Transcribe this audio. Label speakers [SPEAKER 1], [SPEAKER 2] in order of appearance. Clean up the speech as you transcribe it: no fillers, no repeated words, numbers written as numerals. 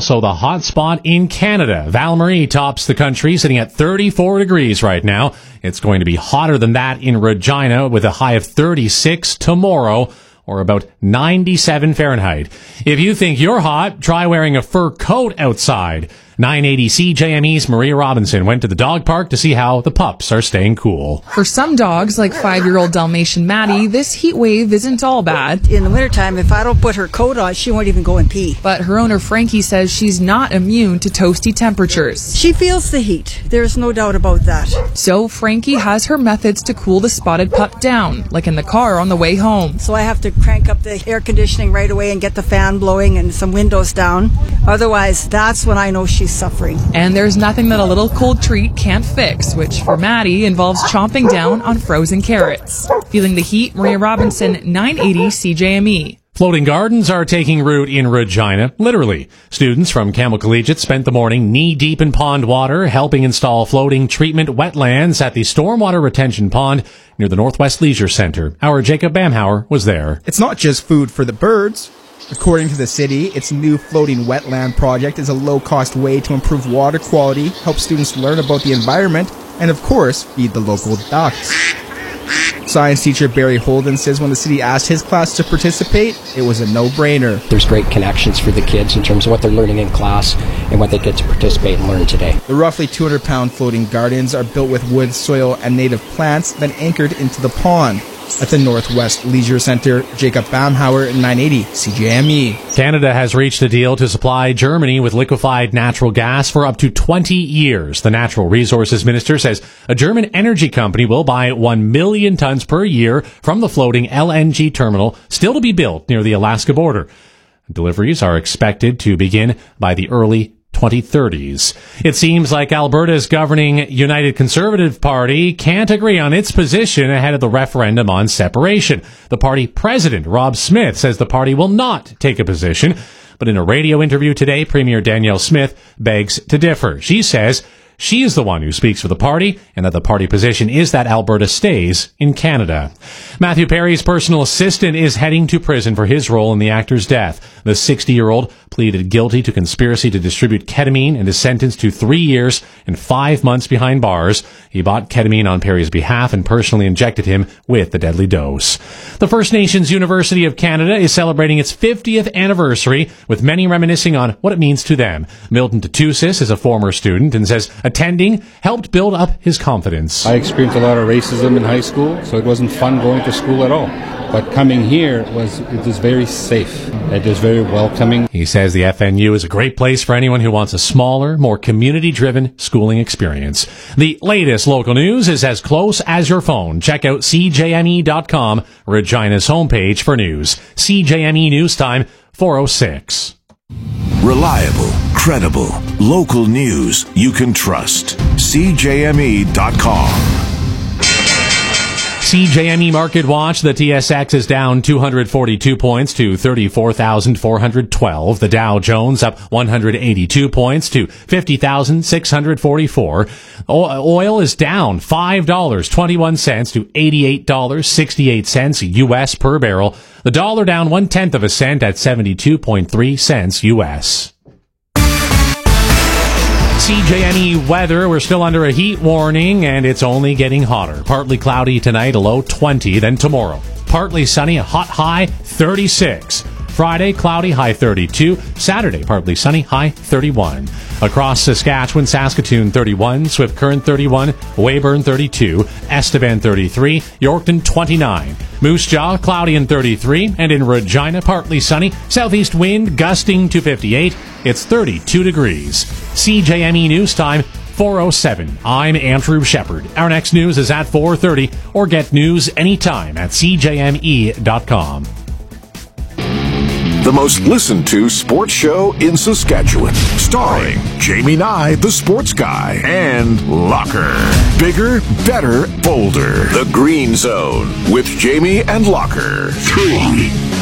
[SPEAKER 1] also the hot spot in Canada. Val-Marie tops the country, sitting at 34 degrees right now. It's going to be hotter than that in Regina with a high of 36 tomorrow, or about 97 Fahrenheit. If you think you're hot, try wearing a fur coat outside. 980 CJME's Maria Robinson went to the dog park to see how the pups are staying cool.
[SPEAKER 2] For some dogs, like 5-year-old Dalmatian Maddie, this heat wave isn't all bad.
[SPEAKER 3] In the wintertime, if I don't put her coat on, she won't even go and pee.
[SPEAKER 2] But her owner Frankie says she's not immune to toasty temperatures.
[SPEAKER 3] She feels the heat. There's no doubt about that.
[SPEAKER 2] So Frankie has her methods to cool the spotted pup down, like in the car on the way home.
[SPEAKER 3] So I have to crank up the air conditioning right away and get the fan blowing and some windows down. Otherwise, that's when I know she's suffering.
[SPEAKER 2] And there's nothing that a little cold treat can't fix, which for Maddie involves chomping down on frozen carrots. Feeling the heat, Maria Robinson, 980 CJME.
[SPEAKER 1] Floating gardens are taking root in Regina, literally. Students from Campbell Collegiate spent the morning knee-deep in pond water, helping install floating treatment wetlands at the stormwater retention pond near the Northwest Leisure Centre. Our Jacob Bamhauer was there.
[SPEAKER 4] It's not just food for the birds. According to the city, its new floating wetland project is a low-cost way to improve water quality, help students learn about the environment, and of course, feed the local ducks. Science teacher Barry Holden says when the city asked his class to participate, it was a no-brainer.
[SPEAKER 5] There's great connections for the kids in terms of what they're learning in class and what they get to participate and learn today.
[SPEAKER 4] The roughly 200-pound floating gardens are built with wood, soil, and native plants, then anchored into the pond. At the Northwest Leisure Centre, Jacob Bamhauer, 980 CJME.
[SPEAKER 1] Canada has reached a deal to supply Germany with liquefied natural gas for up to 20 years. The Natural Resources Minister says a German energy company will buy 1 million tons per year from the floating LNG terminal still to be built near the Alaska border. Deliveries are expected to begin by the early 2030s. It seems like Alberta's governing United Conservative Party can't agree on its position ahead of the referendum on separation. The party president, Rob Smith, says the party will not take a position. But in a radio interview today, Premier Danielle Smith begs to differ. She says she is the one who speaks for the party, and that the party position is that Alberta stays in Canada. Matthew Perry's personal assistant is heading to prison for his role in the actor's death. The 60-year-old pleaded guilty to conspiracy to distribute ketamine and is sentenced to 3 years and 5 months behind bars. He bought ketamine on Perry's behalf and personally injected him with the deadly dose. The First Nations University of Canada is celebrating its 50th anniversary, with many reminiscing on what it means to them. Milton Tatusis is a former student and says attending helped build up his confidence.
[SPEAKER 6] I experienced a lot of racism in high school, so it wasn't fun going to school at all. But coming here it is very safe. It is very welcoming.
[SPEAKER 1] He says the FNU is a great place for anyone who wants a smaller, more community-driven schooling experience. The latest local news is as close as your phone. Check out CJME.com, Regina's homepage for news. CJME News Time, 4:06.
[SPEAKER 7] Reliable, credible, local news you can trust. CJME.com.
[SPEAKER 1] CJME Market Watch, the TSX is down 242 points to 34,412. The Dow Jones up 182 points to 50,644. Oil is down $5.21 to $88.68 U.S. per barrel. The dollar down 1/10 cent at 72.3 cents U.S. CJME weather, we're still under a heat warning, and it's only getting hotter. Partly cloudy tonight, a low 20. Then tomorrow, partly sunny, a hot high 36. Friday, cloudy, high 32. Saturday, partly sunny, high 31. Across Saskatchewan, Saskatoon 31, Swift Current 31, Weyburn 32, Estevan 33, Yorkton 29. Moose Jaw, cloudy and 33, and in Regina, partly sunny, southeast wind gusting to 58. It's 32 degrees. CJME News Time, 4:07. I'm Andrew Shepard. Our next news is at 4:30, or get news anytime at CJME.com.
[SPEAKER 7] The most listened to sports show in Saskatchewan. Starring Jamie Nye, the sports guy, and Locker. Bigger, better, bolder. The Green Zone with Jamie and Locker. 3,